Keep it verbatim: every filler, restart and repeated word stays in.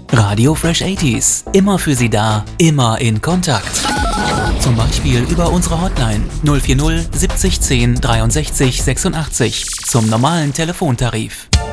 Radio Fresh achtziger, immer für Sie da, immer in Kontakt. Zum Beispiel über unsere Hotline null vier null siebzig zehn dreiundsechzig sechsundachtzig zum normalen Telefontarif.